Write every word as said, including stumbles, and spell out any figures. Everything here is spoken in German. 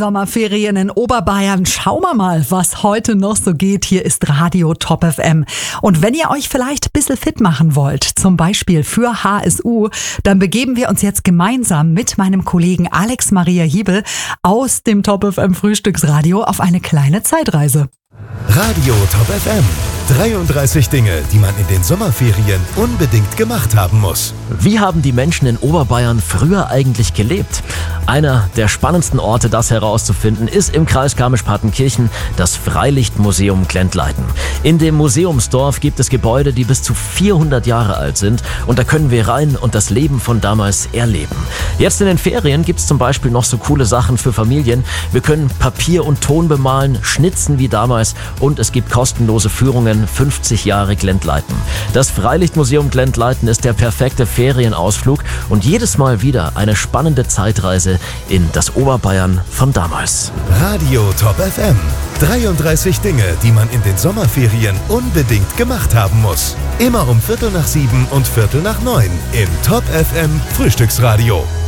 Sommerferien in Oberbayern. Schauen wir mal, was heute noch so geht. Hier ist Radio Top F M. Und wenn ihr euch vielleicht ein bisschen fit machen wollt, zum Beispiel für H S U, dann begeben wir uns jetzt gemeinsam mit meinem Kollegen Alex Maria Hiebel aus dem Top F M Frühstücksradio auf eine kleine Zeitreise. Radio Top F M. dreiunddreißig Dinge, die man in den Sommerferien unbedingt gemacht haben muss. Wie haben die Menschen in Oberbayern früher eigentlich gelebt? Einer der spannendsten Orte, das herauszufinden, ist im Kreis Garmisch-Partenkirchen das Freilichtmuseum Glendleiten. In dem Museumsdorf gibt es Gebäude, die bis zu vierhundert Jahre alt sind, und da können wir rein und das Leben von damals erleben. Jetzt in den Ferien gibt es zum Beispiel noch so coole Sachen für Familien. Wir können Papier und Ton bemalen, schnitzen wie damals, und es gibt kostenlose Führungen, fünfzig Jahre Glendleiten. Das Freilichtmuseum Glendleiten ist der perfekte Ferienausflug und jedes Mal wieder eine spannende Zeitreise in das Oberbayern von damals. Radio Top F M. dreiunddreißig Dinge, die man in den Sommerferien unbedingt gemacht haben muss. Immer um Viertel nach sieben und Viertel nach neun im Top F M Frühstücksradio.